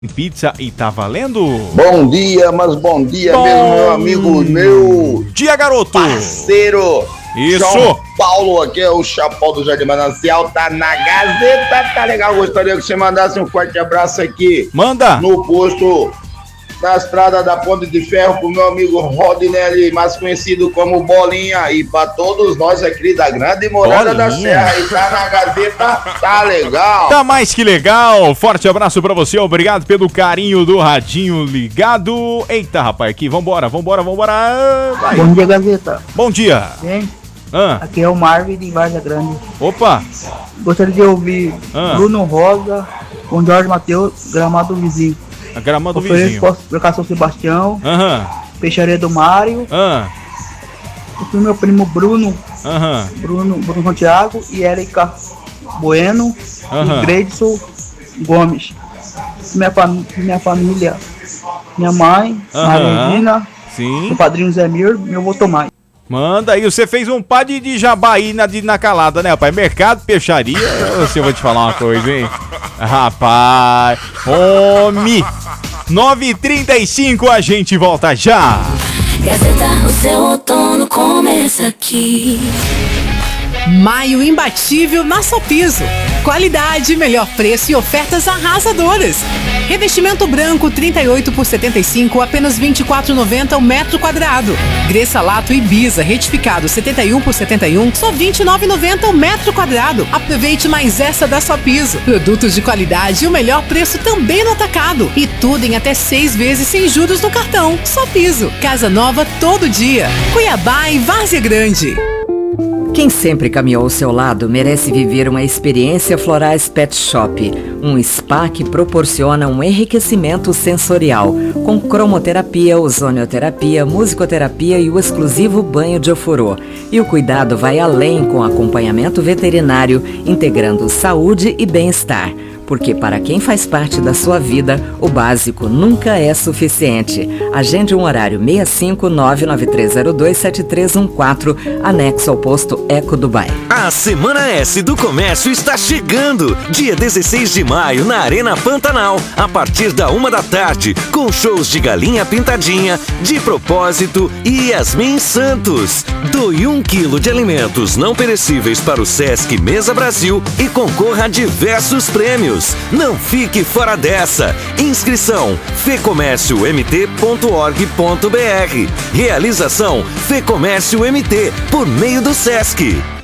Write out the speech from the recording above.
Pizza e tá valendo? Bom dia, mas bom dia mesmo, meu amigo, meu dia, garoto! Parceiro! Isso! São Paulo, aqui é o Chapéu do Jardim Manancial, tá na Gazeta, tá legal? Gostaria que você mandasse um forte abraço aqui. Manda! No posto, na estrada da Ponte de Ferro, pro meu amigo Rodinelli, mais conhecido como Bolinha, e pra todos nós aqui da Grande Morada da Serra, e tá na Gazeta, tá legal? Tá mais que legal! Forte abraço pra você, obrigado pelo carinho do radinho ligado. Eita, rapaz, aqui, vambora! Vai. Bom dia, Gazeta. Bom dia! Bem, aqui é o Marvin de Várzea Grande. Opa! Gostaria de ouvir Bruno Rosa com Jorge Mateus, Gramado Vizinho. A grama do vizinho. Por São Sebastião, Peixaria do Mário, o meu primo Bruno, Bruno Santiago e Érica Bueno e Gredson Gomes. Minha família, minha mãe, Maria Regina, meu padrinho Zé Mir, meu avô Tomás. Manda aí, você fez um pá de jabá aí na calada, né, rapaz? Mercado, peixaria, eu vou te falar uma coisa, hein? Rapaz, homem! 9h35, a gente volta já! Gazeta, o seu outono começa aqui. Maio imbatível na Sopiso. Qualidade, melhor preço e ofertas arrasadoras. Revestimento branco 38 por 75, apenas R$ 24,90 o metro quadrado. Gressalato Ibiza retificado 71 por 71, só R$ 29,90 o metro quadrado. Aproveite mais essa da Sopiso. Produtos de qualidade e o melhor preço também no atacado. E tudo em até 6 vezes sem juros no cartão. Sopiso, casa nova todo dia. Cuiabá e Várzea Grande. Quem sempre caminhou ao seu lado merece viver uma experiência Florais Pet Shop, um spa que proporciona um enriquecimento sensorial, com cromoterapia, ozonioterapia, musicoterapia e o exclusivo banho de ofurô. E o cuidado vai além com acompanhamento veterinário, integrando saúde e bem-estar. Porque para quem faz parte da sua vida, o básico nunca é suficiente. Agende um horário 65993027314, anexo ao posto Eco Dubai. A Semana S do Comércio está chegando. Dia 16 de maio, na Arena Pantanal, a partir da 13h, com shows de Galinha Pintadinha, De Propósito e Yasmin Santos. Doe 1 quilo de alimentos não perecíveis para o Sesc Mesa Brasil e concorra a diversos prêmios. Não fique fora dessa. Inscrição fecomérciomt.org.br. Realização Fecomércio MT, por meio do Sesc.